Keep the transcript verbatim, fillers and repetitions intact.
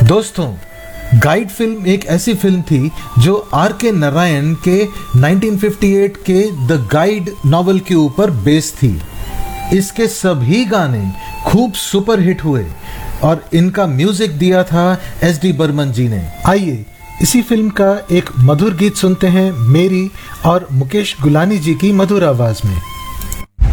दोस्तों, guide film एक ऐसी फिल्म थी जो आर के नारायण के नाइनटीन फिफ्टी एट के द गाइड नॉवल के ऊपर बेस्ड थी। इसके सभी गाने खूब सुपर हिट हुए और इनका म्यूजिक दिया था एस डी बर्मन जी ने। आइए इसी फिल्म का एक मधुर गीत सुनते हैं मेरी और मुकेश गुलानी जी की मधुर आवाज में।